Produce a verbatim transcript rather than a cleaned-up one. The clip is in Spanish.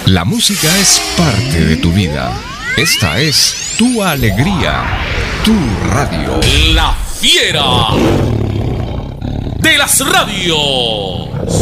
La música es parte de tu vida. Esta es tu alegría, tu radio. La fiera de las radios.